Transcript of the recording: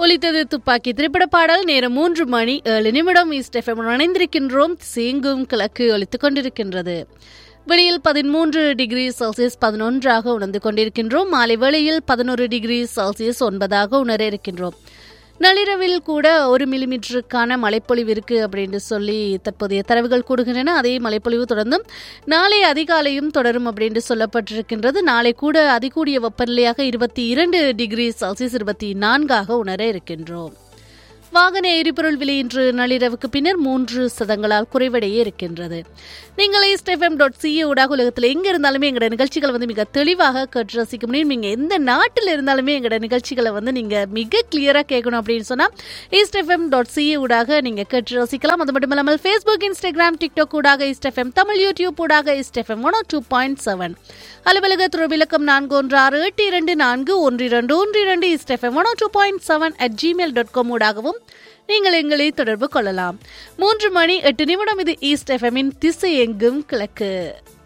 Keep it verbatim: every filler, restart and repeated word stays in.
ஒலித்தது துப்பாக்கி திரைப்பட பாடல். நேரம் மூன்று மணி ஏழு நிமிடம். ஈஸ்ட் எஃப்எம் இணைந்திருக்கின்றோம். சேங்கும் கிழக்கு ஒலித்துக் கொண்டிருக்கின்றது. வெளியில் பதிமூன்று டிகிரி செல்சியஸ் பதினொன்றாக உணர்ந்து கொண்டிருக்கின்றோம். மாலை வேளையில் பதினோரு டிகிரி செல்சியஸ் ஒன்பதாக உணர இருக்கின்றோம். நள்ளிரவில் கூட ஒரு மில்லிமீட்டருக்கான மழைப்பொழிவு இருக்கு அப்படின்னு சொல்லி தற்போதைய தரவுகள் கூடுகின்றன. அதே மழைப்பொழிவு தொடர்ந்தும் நாளை அதிகாலையும் தொடரும் அப்படின்னு சொல்லப்பட்டிருக்கின்றது. நாளை கூட அதிகூடிய வெப்பநிலையாக இருபத்தி இரண்டு டிகிரி செல்சியஸ் இருபத்தி நான்காக உணர இருக்கின்றோம். வாகன எரிபொருள் விலை இன்று நள்ளிரவுக்கு பின்னர் மூன்று சதங்களால் குறைவடைய இருக்கின்றது. நீங்கள் ஈஸ்ட் எஃப்எம் டாட் சிஏ ஊடாக உலகத்தில் எங்க இருந்தாலுமே எங்களோட நிகழ்ச்சிகளை வந்து மிக தெளிவாக கேட்டு ரசிக்க முடியும். நீங்க எந்த நாட்டில் இருந்தாலுமே எங்களோட நிகழ்ச்சிகளை வந்து நீங்க மிக கிளியரா கேட்கணும் அப்படின்னு சொன்னா ஈஸ்ட் எஃப்எம் டாட் சிஏ ஊடாக நீங்க கேட்டு ரசிக்கலாம். அது மட்டும் இல்லாமல் ஃபேஸ்புக், இன்ஸ்டாகிராம், டிக்டாக் ஊடாக ஈஸ்ட் எஃப்எம் தமிழ், யூடியூப் ஊடாக east FM one two point seven, அலுவலக துறவிலக்கம் நான்கு ஒன்று ஆறு எட்டு இரண்டு நான்கு ஒன்று இரண்டு ஒன்று இரண்டு east FM one two point seven at Gmail dot com ஊடாகவும் நீங்கள் எங்களை தொடர்பு கொள்ளலாம். மூன்று மணி எட்டு நிமிடம். இது ஈஸ்ட் எஃப்எம்மின் திசை எங்கும் கிழக்கு.